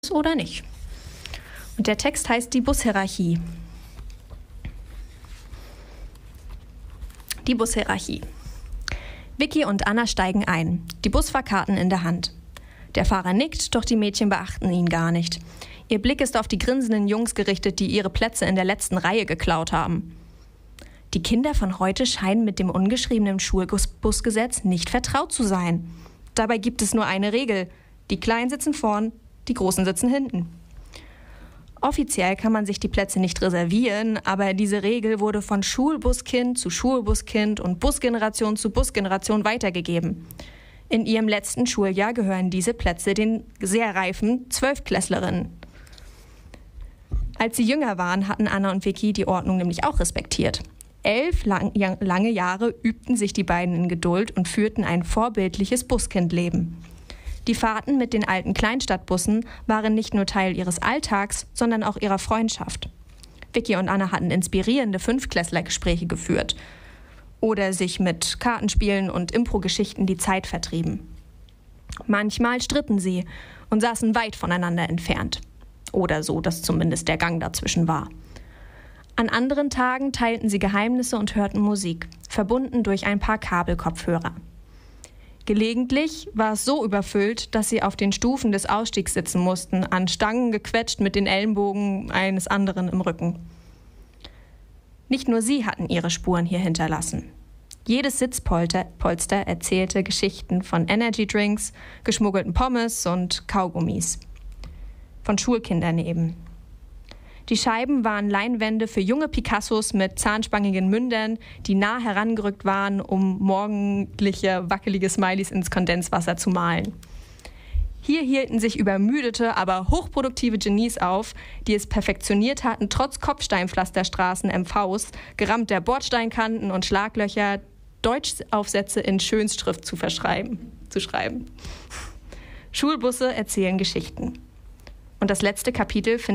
oder nicht. Und der Text heißt die Bushierarchie. Die Bushierarchie. Vicky und Anna steigen ein, die Busfahrkarten in der Hand. Der Fahrer nickt, doch die Mädchen beachten ihn gar nicht. Ihr Blick ist auf die grinsenden Jungs gerichtet, die ihre Plätze in der letzten Reihe geklaut haben. Die Kinder von heute scheinen mit dem ungeschriebenen Schulbusgesetz nicht vertraut zu sein. Dabei gibt es nur eine Regel. Die Kleinen sitzen vorn, die Großen sitzen hinten. Offiziell kann man sich die Plätze nicht reservieren, aber diese Regel wurde von Schulbuskind zu Schulbuskind und Busgeneration zu Busgeneration weitergegeben. In ihrem letzten Schuljahr gehören diese Plätze den sehr reifen 12-Klässlerinnen. Als sie jünger waren, hatten Anna und Vicky die Ordnung nämlich auch respektiert. 11 lange Jahre übten sich die beiden in Geduld und führten ein vorbildliches Buskindleben. Die Fahrten mit den alten Kleinstadtbussen waren nicht nur Teil ihres Alltags, sondern auch ihrer Freundschaft. Vicky und Anna hatten inspirierende Fünftklässlergespräche geführt oder sich mit Kartenspielen und Impro-Geschichten die Zeit vertrieben. Manchmal stritten sie und saßen weit voneinander entfernt. Oder so, dass zumindest der Gang dazwischen war. An anderen Tagen teilten sie Geheimnisse und hörten Musik, verbunden durch ein paar Kabelkopfhörer. Gelegentlich war es so überfüllt, dass sie auf den Stufen des Ausstiegs sitzen mussten, an Stangen gequetscht mit den Ellenbogen eines anderen im Rücken. Nicht nur sie hatten ihre Spuren hier hinterlassen. Jedes Sitzpolster erzählte Geschichten von Energydrinks, geschmuggelten Pommes und Kaugummis. Von Schulkindern eben. Die Scheiben waren Leinwände für junge Picassos mit zahnspangigen Mündern, die nah herangerückt waren, um morgendliche, wackelige Smileys ins Kondenswasser zu malen. Hier hielten sich übermüdete, aber hochproduktive Genies auf, die es perfektioniert hatten, trotz Kopfsteinpflasterstraßen MVs, Gerammt der Bordsteinkanten und Schlaglöcher, Deutschaufsätze in Schönschrift zu schreiben. Schulbusse erzählen Geschichten. Und das letzte Kapitel findet